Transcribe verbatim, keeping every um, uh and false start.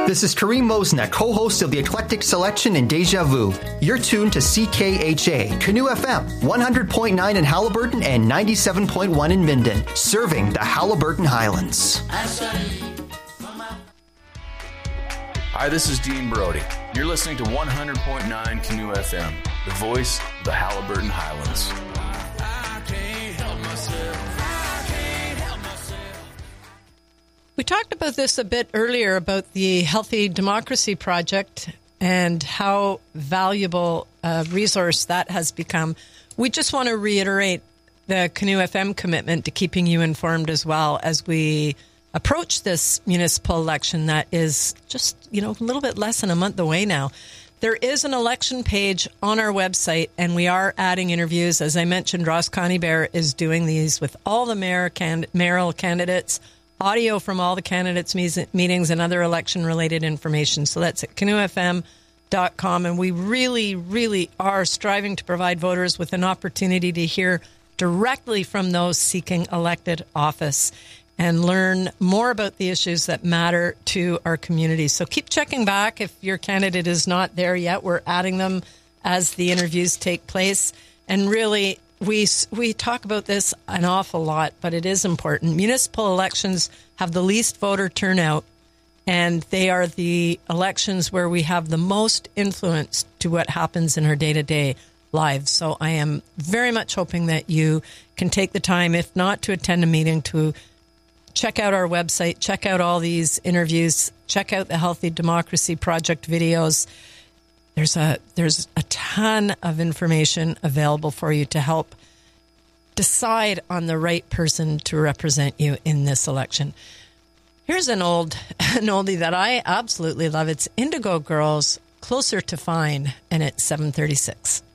This is Kareem Mosna, co-host of the Eclectic Selection and Deja Vu. You're tuned to C K H A, Canoe F M, one hundred point nine in Halliburton and ninety-seven point one in Minden, serving the Halliburton Highlands. Hi, this is Dean Brody. You're listening to one hundred point nine Canoe F M, the voice of the Halliburton Highlands. We talked about this a bit earlier about the Healthy Democracy Project and how valuable a resource that has become. We just want to reiterate the Canoe F M commitment to keeping you informed as well as we approach this municipal election that is just, you know, a little bit less than a month away now. There is an election page on our website, and we are adding interviews. As I mentioned, Ross Coneybear is doing these with all the mayor can- mayoral candidates, audio from all the candidates' meetings and other election-related information. So that's at canoe f m dot com. And we really, really are striving to provide voters with an opportunity to hear directly from those seeking elected office and learn more about the issues that matter to our community. So keep checking back. If your candidate is not there yet, we're adding them as the interviews take place. And really, we we talk about this an awful lot, but it is important. Municipal elections have the least voter turnout, and they are the elections where we have the most influence to what happens in our day-to-day lives. So I am very much hoping that you can take the time, if not to attend a meeting, to check out our website, check out all these interviews, check out the Healthy Democracy Project videos. There's a there's a ton of information available for you to help decide on the right person to represent you in this election. Here's an old an oldie that I absolutely love. It's Indigo Girls, Closer to Fine, and it's seven thirty-six.